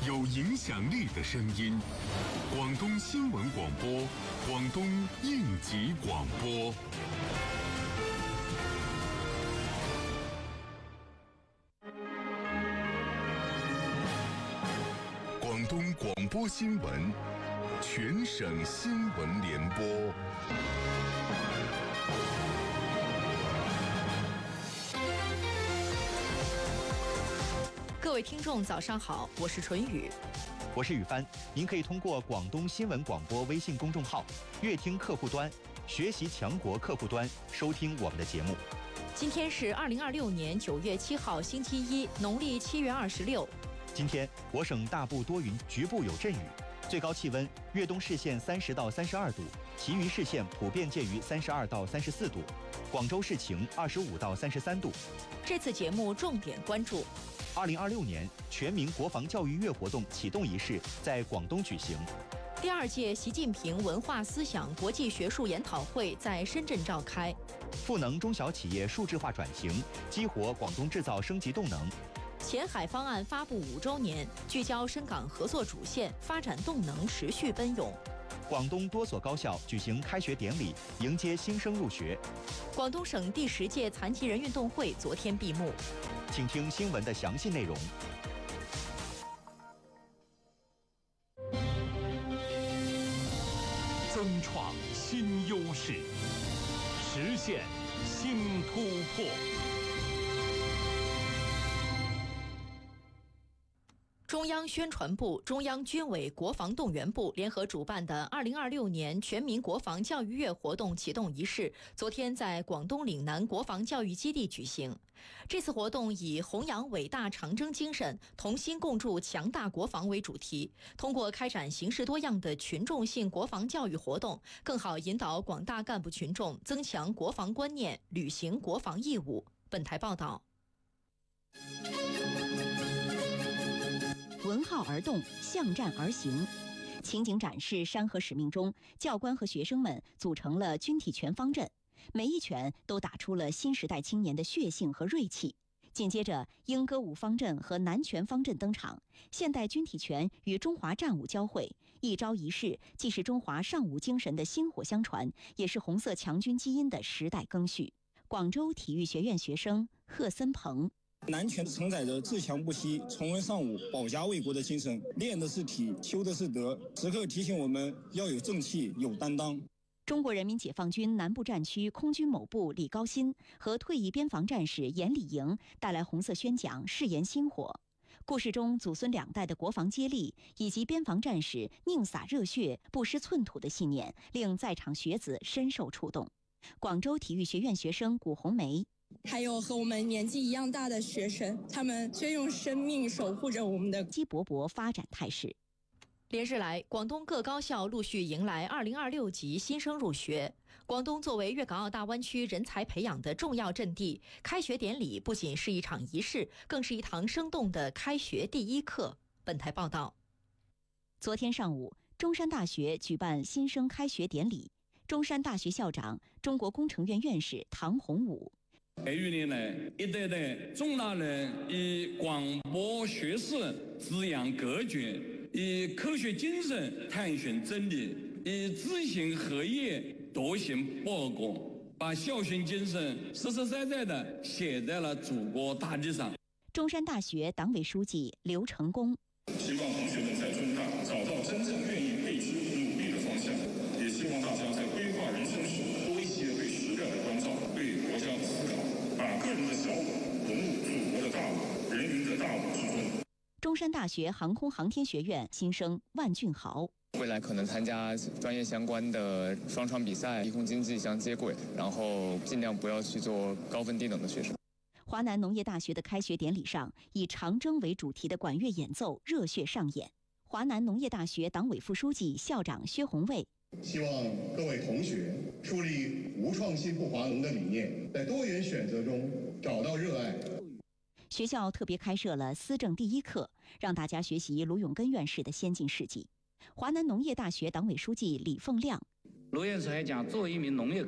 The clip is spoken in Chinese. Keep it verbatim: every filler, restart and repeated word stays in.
有影响力的声音。广东新闻广播，广东应急广播。广东广播新闻，全省新闻联播。 各位听众早上好，我是纯宇， 我是宇帆。您可以通过广东新闻广播微信公众号、乐听客户端、学习强国客户端收听我们的节目。 今天是二零二六年九月七号星期一，农历七月二十六。 今天我省大部多云，局部有阵雨，最高气温粤东市县三十到三十二度，其余市县普遍介于三十二到三十四度，广州市晴二十五到三十三度。 这次节目重点关注。 二零二六年全民国防教育月活动启动仪式在广东举行。 第二届习近平文化思想国际学术研讨会在深圳召开。 赋能中小企业数字化转型，激活广东制造升级动能。 前海方案发布五周年，聚焦深港合作主线，发展动能持续奔涌。 广东多所高校举行开学典礼，迎接新生入学。 广东省第十届残疾人运动会昨天闭幕。 请听新闻的详细内容。 增创新优势，实现新突破。 中央宣传部、中央军委国防动员部联合主办的二零二六年全民国防教育月活动启动仪式，昨天在广东岭南国防教育基地举行。这次活动以弘扬伟大长征精神，同心共筑强大国防为主题，通过开展形式多样的群众性国防教育活动，更好引导广大干部群众增强国防观念，履行国防义务。本台报道。 闻号而动，向战而行。情景展示山河使命中，教官和学生们组成了军体拳方阵，每一拳都打出了新时代青年的血性和锐气。紧接着，英歌舞方阵和南拳方阵登场，现代军体拳与中华战舞交汇，一招一式既是中华尚武精神的薪火相传，也是红色强军基因的时代更续。广州体育学院学生贺森鹏。 南拳承载着自强不息、崇文尚武、保家卫国的精神，练的是体，修的是德，时刻提醒我们要有正气、有担当。 中国人民解放军南部战区空军某部李高新和退役边防战士严礼营带来红色宣讲，誓言薪火。故事中祖孙两代的国防接力，以及边防战士宁洒热血、不失寸土的信念，令在场学子深受触动。广州体育学院学生古红梅。 还有和我们年纪一样大的学生，他们却用生命守护着我们的基勃勃发展态势。 连日来，广东各高校陆续迎来二零二六级新生入学。广东作为粤港澳大湾区人才培养的重要阵地，开学典礼不仅是一场仪式，更是一堂生动的开学第一课。本台报道。 昨天上午，中山大学举办新生开学典礼，中山大学校长、中国工程院院士唐洪武。 培育年来，一代代中大人以广博学识滋养格局，以科学精神探寻真理，以知行合一笃行报国，把校训精神实实在在地写在了祖国大地上。 中山大学党委书记刘成功。 希望同学们在中大找到真正愿意为之努力的方向，也希望大家在规划人生时多一些对时代的关照，对国家的思考，把个人的小我融入祖国的大我、人民的大我之中。 中山大学航空航天学院新生万俊豪。 未来可能参加专业相关的双创比赛，低空经济相接轨，然后尽量不要去做高分低等的学生。 华南农业大学的开学典礼上，以长征为主题的管乐演奏热血上演。华南农业大学党委副书记、校长薛红卫。 希望各位同学树立无创新不华农的理念，在多元选择中找到热爱。 学校特别开设了思政第一课，让大家学习卢永根院士的先进事迹。华南农业大学党委书记李凤亮。 卢院士还讲，作为一名农业